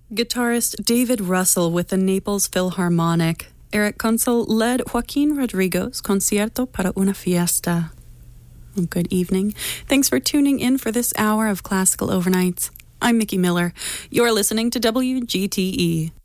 Guitarist David Russell with the Naples Philharmonic. Eric Kunzel led Joaquin Rodrigo's Concierto para una Fiesta. Good evening. Thanks for tuning in for this hour of Classical Overnights. I'm Mickey Miller. You're listening to WGTE.